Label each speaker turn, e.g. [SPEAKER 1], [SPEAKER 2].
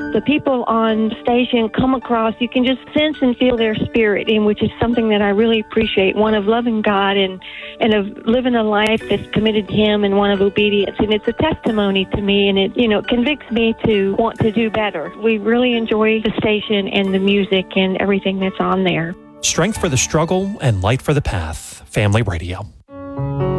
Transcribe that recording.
[SPEAKER 1] The people on station come across, you can just sense and feel their spirit, and which is something that I really appreciate, one of loving God and of living a life that's committed to Him, and one of obedience. And it's a testimony to me, and it, convicts me to want to do better. We really enjoy the station and the music and everything that's on there.
[SPEAKER 2] Strength for the struggle and light for the path. Family Radio.